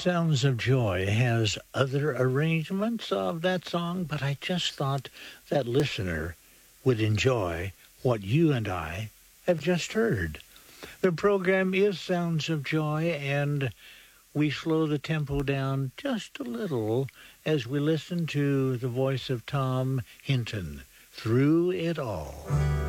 Sounds of Joy has other arrangements of that song, but I just thought that listener would enjoy what you and I have just heard. The program is Sounds of Joy, and we slow the tempo down just a little as we listen to the voice of Tom Hinton, Through It All.